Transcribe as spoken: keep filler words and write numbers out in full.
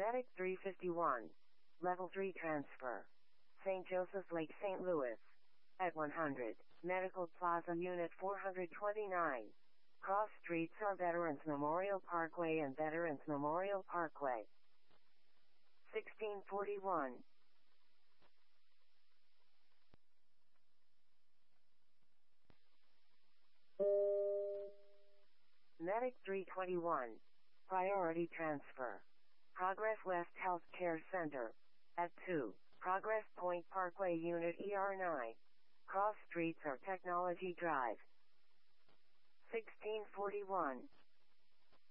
Medic three fifty-one. Level three transfer. Saint Joseph's Lake, Saint Louis. At one hundred. Medical Plaza Unit four twenty-nine. Cross streets are Veterans Memorial Parkway and Veterans Memorial Parkway. sixteen forty-one. Medic three twenty-one. Priority transfer. Progress West Health Care Center. At two. Progress Point Parkway Unit E R nine. Cross streets are Technology Drive. sixteen forty-one.